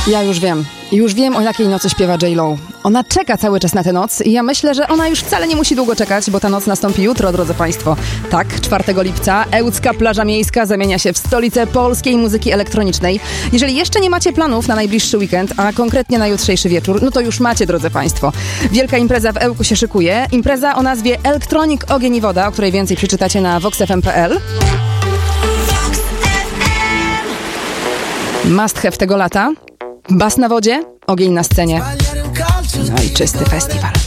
Ja już wiem, o jakiej nocy śpiewa J.Lo. Ona czeka cały czas na tę noc i ja myślę, że ona już wcale nie musi długo czekać, bo ta noc nastąpi jutro, drodzy Państwo. Tak, 4 lipca Ełcka Plaża Miejska zamienia się w stolicę polskiej muzyki elektronicznej. Jeżeli jeszcze nie macie planów na najbliższy weekend, a konkretnie na jutrzejszy wieczór, no to już macie, drodzy Państwo. Wielka impreza w Ełku się szykuje. Impreza o nazwie Electronic Ogień i Woda, o której więcej przeczytacie na voxfm.pl. Must have tego lata. Bas na wodzie, ogień na scenie. No i czysty festiwal.